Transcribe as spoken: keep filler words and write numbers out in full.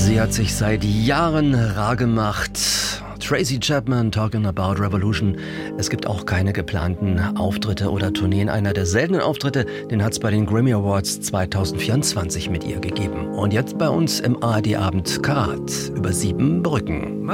Sie hat sich seit Jahren rar gemacht. Tracy Chapman, Talking About Revolution. Es gibt auch keine geplanten Auftritte oder Tourneen. Einer der seltenen Auftritte, den hat es bei den Grammy Awards zwanzig vierundzwanzig mit ihr gegeben. Und jetzt bei uns im A R D-Abend Karat über sieben Brücken.